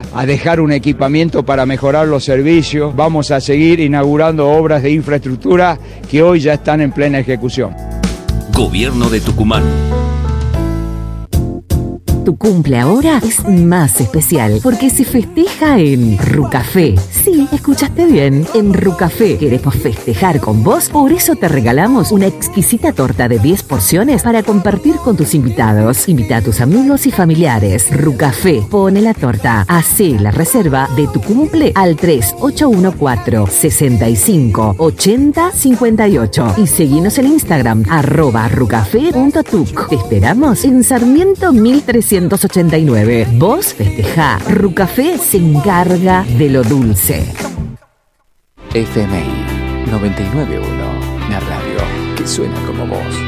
a dejar un equipamiento para mejorar los servicios, vamos a seguir inaugurando obras de infraestructura que hoy ya están en plena ejecución. Gobierno de Tucumán. Tu cumple ahora es más especial porque se festeja en Rucafé. Sí, escuchaste bien, en Rucafé. Queremos festejar con vos, por eso te regalamos una exquisita torta de 10 porciones para compartir con tus invitados. Invita a tus amigos y familiares. Rucafé, pone la torta. Hacé la reserva de tu cumple al 3814-658058 y seguinos en Instagram @rucafé.tuc. Te esperamos en Sarmiento 1389. Vos festejá. Rucafé se encarga de lo dulce. FMI 991, la radio que suena como vos.